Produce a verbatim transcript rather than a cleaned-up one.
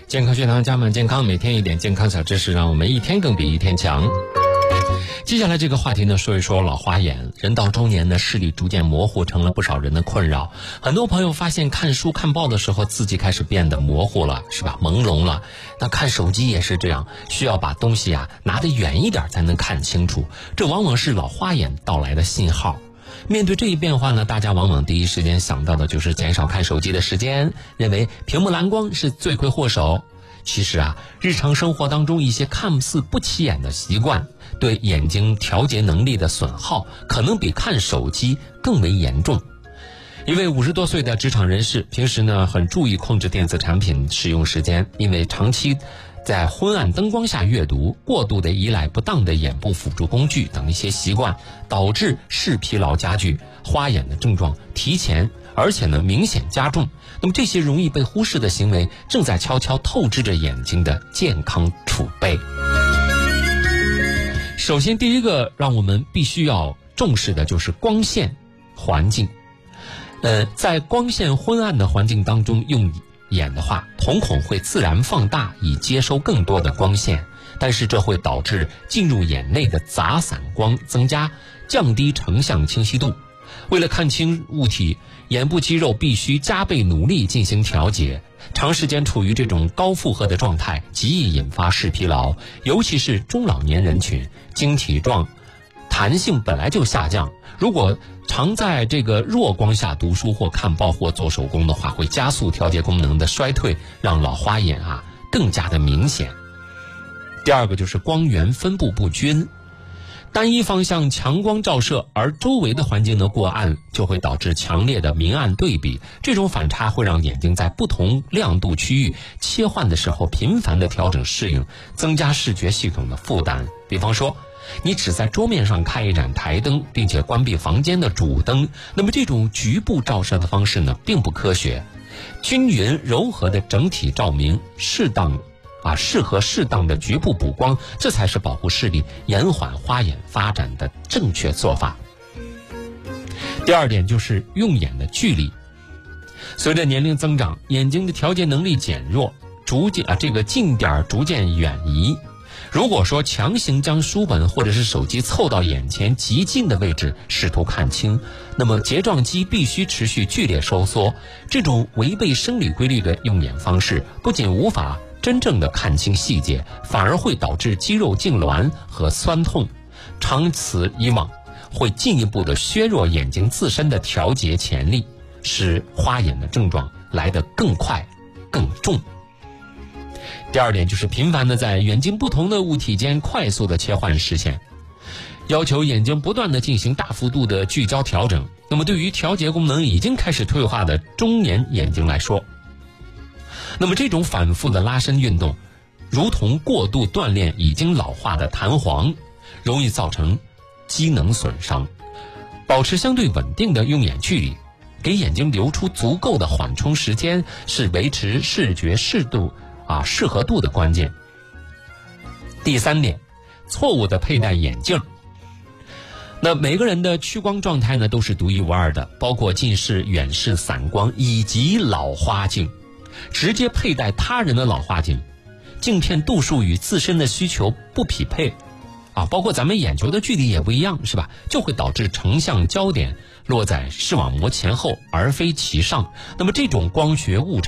健康学堂加满健康，每天一点健康小知识，让我们一天更比一天强。接下来这个话题呢，说一说老花眼。人到中年呢，视力逐渐模糊，成了不少人的困扰。很多朋友发现看书看报的时候，字迹开始变得模糊了，是吧？朦胧了。那看手机也是这样，需要把东西啊拿得远一点才能看清楚，这往往是老花眼到来的信号。面对这一变化呢，大家往往第一时间想到的就是减少看手机的时间，认为屏幕蓝光是罪魁祸首。其实啊，日常生活当中一些看似不起眼的习惯，对眼睛调节能力的损耗，可能比看手机更为严重。一位五十多岁的职场人士，平时呢很注意控制电子产品使用时间，因为长期在昏暗灯光下阅读，过度的依赖不当的眼部辅助工具等一些习惯，导致视疲劳加剧，花眼的症状提前而且呢明显加重。那么这些容易被忽视的行为，正在悄悄透支着眼睛的健康储备。首先第一个让我们必须要重视的就是光线环境。呃，在光线昏暗的环境当中用眼的话，瞳孔会自然放大以接收更多的光线，但是这会导致进入眼内的杂散光增加，降低成像清晰度。为了看清物体，眼部肌肉必须加倍努力进行调节，长时间处于这种高负荷的状态，极易引发视疲劳，尤其是中老年人群，晶体状弹性本来就下降，如果常在这个弱光下读书或看报或做手工的话，会加速调节功能的衰退，让老花眼啊更加的明显。第二个就是光源分布不均，单一方向强光照射，而周围的环境呢过暗，就会导致强烈的明暗对比，这种反差会让眼睛在不同亮度区域切换的时候频繁的调整适应，增加视觉系统的负担。比方说你只在桌面上开一盏台灯，并且关闭房间的主灯，那么这种局部照射的方式呢并不科学。均匀柔和的整体照明，适当啊，适合适当的局部补光，这才是保护视力、延缓花眼发展的正确做法。第二点就是用眼的距离。随着年龄增长，眼睛的调节能力减弱，逐渐啊这个近点逐渐远移。如果说强行将书本或者是手机凑到眼前极近的位置试图看清，那么睫状肌必须持续剧烈收缩，这种违背生理规律的用眼方式不仅无法真正的看清细节，反而会导致肌肉痉挛和酸痛，长此以往会进一步的削弱眼睛自身的调节潜力，使花眼的症状来得更快更重。第二点就是频繁的在眼睛不同的物体间快速的切换视线，要求眼睛不断的进行大幅度的聚焦调整。那么对于调节功能已经开始退化的中年眼睛来说，那么这种反复的拉伸运动如同过度锻炼已经老化的弹簧，容易造成机能损伤。保持相对稳定的用眼距离，给眼睛留出足够的缓冲时间，是维持视觉适度啊适合度的关键。第三点，错误的佩戴眼镜。那每个人的屈光状态呢都是独一无二的，包括近视、远视、散光以及老花镜。直接佩戴他人的老花镜，镜片度数与自身的需求不匹配啊，包括咱们眼球的距离也不一样，是吧？就会导致成像焦点落在视网膜前后而非其上，那么这种光学误差